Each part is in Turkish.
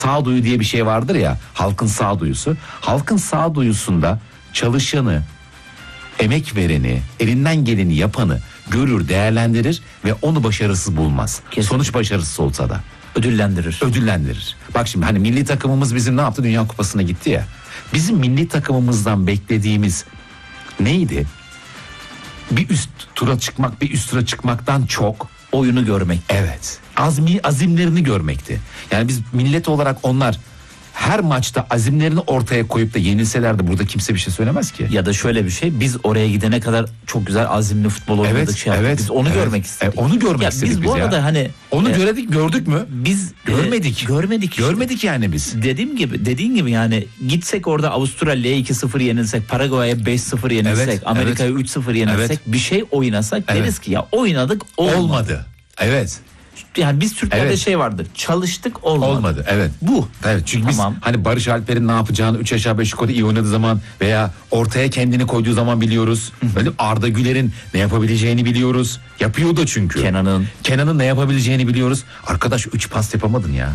sağduyu diye bir şey vardır ya, halkın sağduyusu. Halkın sağduyusunda çalışanı, emek vereni, elinden geleni yapanı görür, değerlendirir ve onu başarısız bulmaz. Kesinlikle. Sonuç başarısız olsa da Ödüllendirir. Bak şimdi hani milli takımımız bizim ne yaptı? Dünya Kupası'na gitti ya. Bizim milli takımımızdan beklediğimiz neydi? Bir üst tura çıkmaktan çok Oyunu görmek. evet, azimlerini görmekti. Yani biz millet olarak onlar her maçta azimlerini ortaya koyup da yenilselerdi burada kimse bir şey söylemez ki. Ya da şöyle bir şey, biz oraya gidene kadar çok güzel azimli futbol oynadık, şey yaptık. Biz onu görmek istedik. Onu görmek istedik biz bu arada ya. hani Onu gördük mü? Biz Görmedik. Görmedik işte. Görmedik yani biz. Dediğin gibi yani gitsek orada Avustralya'ya 2-0 yenilsek, Paraguay'a 5-0 yenilsek, Evet, Amerika'ya 3-0 yenilsek, evet. bir şey oynasak Evet. deriz ki ya oynadık, olmadı. Evet. Yani biz Türklerde Evet. şey vardır. Çalıştık, olmadı. Evet. Bu. Evet, çünkü Tamam. biz hani Barış Alper'in ne yapacağını 3 aşağı 5 yukarı iyi oynadığı zaman veya ortaya kendini koyduğu zaman biliyoruz. Böyle Arda Güler'in ne yapabileceğini biliyoruz. Yapıyor da çünkü. Kenan'ın ne yapabileceğini biliyoruz. Arkadaş 3 pas yapamadın ya.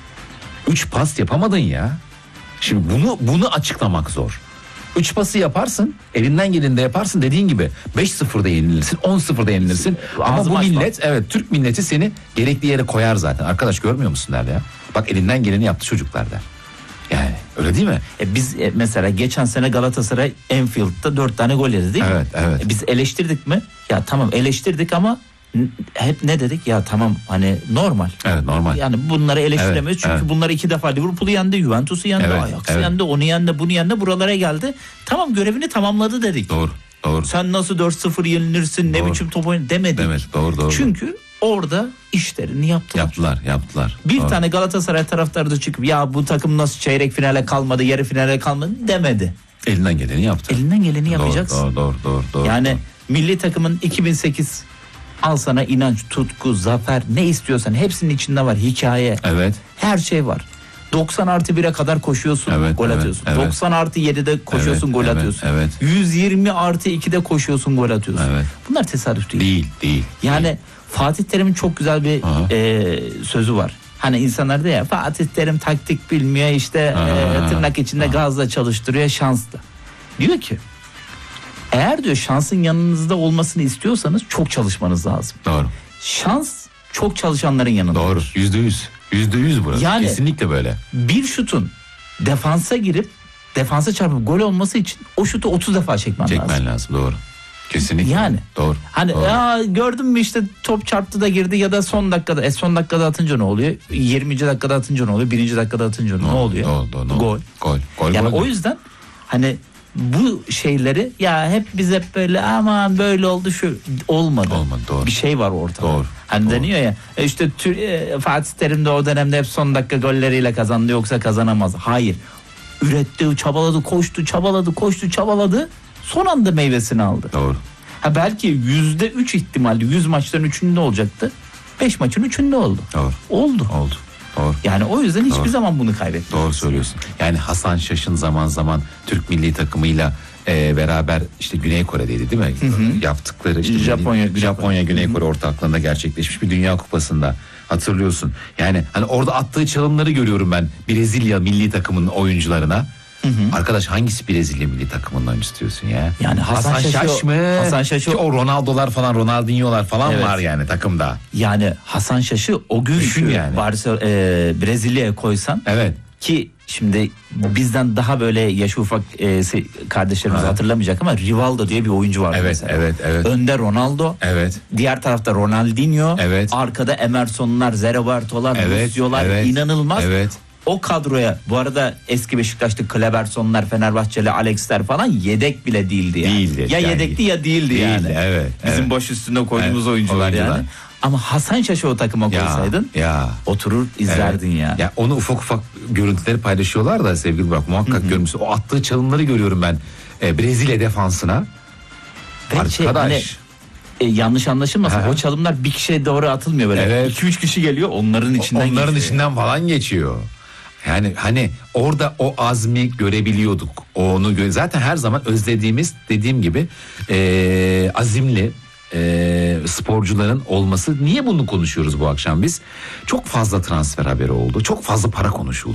3 pas yapamadın ya. Şimdi bunu açıklamak zor. 3 pası yaparsın, elinden geleni de yaparsın, dediğin gibi 5-0'da yenilirsin, 10-0'da yenilirsin. Ama bu millet, evet, Türk milleti seni gerekli yere koyar zaten. Arkadaş görmüyor musun der ya. Bak elinden geleni yaptı çocuklar der. Yani öyle değil mi? Biz mesela geçen sene Galatasaray Anfield'da 4 tane gol yedi değil mi? Evet. Biz eleştirdik mi? Ya tamam eleştirdik ama hep ne dedik? Ya tamam hani normal. Evet, normal. Yani bunları eleştiremeyiz çünkü bunlar 2 defa Liverpool'u yendi, Juventus'u yendi, Ajax'ı yendi, onu yendi, bunu yendi, buralara geldi. Tamam, görevini tamamladı dedik. Doğru. Sen nasıl 4-0 yenilirsin, ne biçim top oyun demedik. Doğru. Çünkü orada işlerini yaptılar. Yaptılar. Bir tane Galatasaray taraftarı da çıkıp ya bu takım nasıl çeyrek finale kalmadı, yarı finale kalmadı demedi. Elinden geleni yaptı. Elinden geleni yapacaksın. Doğru. Yani milli takımın 2008 al sana inanç, tutku, zafer, ne istiyorsan hepsinin içinde var. Hikaye. Evet. Her şey var. 90+1'e kadar koşuyorsun, gol atıyorsun. 90+7'de koşuyorsun, gol atıyorsun. 120+2'de koşuyorsun, gol atıyorsun. Evet. Bunlar tesadüf değil. Değil. Yani Fatih Terim'in çok güzel bir sözü var. Hani insanlar da ya Fatih Terim taktik bilmiyor işte, tırnak içinde gazla çalıştırıyor, şanslı. Diyor ki eğer diyor şansın yanınızda olmasını istiyorsanız çok çalışmanız lazım. Doğru. Şans çok çalışanların yanında. Doğru. %100 burası. Yani kesinlikle böyle. Bir şutun defansa girip defansa çarpıp gol olması için o şutu 30 defa çekmen lazım. Doğru. Kesinlikle. Yani. Doğru. Hani doğru. Ya gördün mü işte top çarptı da girdi ya da son dakikada atınca ne oluyor? 20. dakikada atınca ne oluyor? 1. dakikada atınca ne oluyor? Gol. Yani o yüzden hani bu şeyleri ya hep biz hep böyle aman böyle oldu şu olmadı. Doğru. Bir şey var ortada. Doğru. Hani deniyor ya işte Fatih Terim de o dönemde hep son dakika golleriyle kazandı yoksa kazanamaz. Hayır. Üretti, koştu, çabaladı. Son anda meyvesini aldı. Doğru. Belki %3 ihtimalle 100 maçların 3'ünde olacaktı. 5 maçın 3'ünde oldu. Doğru. Oldu. Doğru. Yani o yüzden hiçbir zaman bunu kaybetmedik. Doğru söylüyorsun. Yani Hasan Şaş'ın zaman zaman Türk milli takımıyla beraber işte Güney Kore'deydi değil mi? Yaptıkları işte Japonya Güney Kore ortaklığında gerçekleşmiş bir Dünya Kupası'nda hatırlıyorsun. Yani hani orada attığı çalımları görüyorum ben Brezilya milli takımının oyuncularına. Arkadaş hangisi Brezilya milli takımından oyuncusu diyorsun ya? Yani Hasan Şaş mı? Hasan Şaş'ı o Ronaldo'lar falan, Ronaldinho'lar falan Evet. var yani takımda. Yani Hasan Şaş'ı o gün Düşün yani. Brezilya'ya koysan Evet. ki şimdi bizden daha böyle yaşı ufak kardeşlerimiz hatırlamayacak ama Rivaldo diye bir oyuncu var mesela. Evet. Önde Ronaldo. Evet. Diğer tarafta Ronaldinho. Evet. Arkada Emerson'lar, Zeroberto'lar, Lucio'lar inanılmaz. Evet. O kadroya bu arada eski Beşiktaş'ta Kleberson'lar, Fenerbahçeli Alex'ler falan yedek bile değildi yani. Değildi. Ya yedekti ya değildi yani. Evet. Bizim baş üstünde koyduğumuz oyuncular yani. Ama Hasan Şaş'ı o takıma koysaydın oturur izlerdin ya. Ya onu ufak görüntüleri paylaşıyorlar da sevgili Burak muhakkak görmüşsün. O attığı çalımları görüyorum ben Brezilya defansına. Ve arkadaş. Yanlış anlaşılmasın. O çalımlar bir kişiye doğru atılmıyor böyle. Evet. 2-3 kişi geliyor onların içinden Onların içinden falan geçiyor. Yani hani orada o azmi görebiliyorduk. Zaten her zaman özlediğimiz dediğim gibi azimli sporcuların olması. Niye bunu konuşuyoruz bu akşam biz? Çok fazla transfer haberi oldu. Çok fazla para konuşuldu.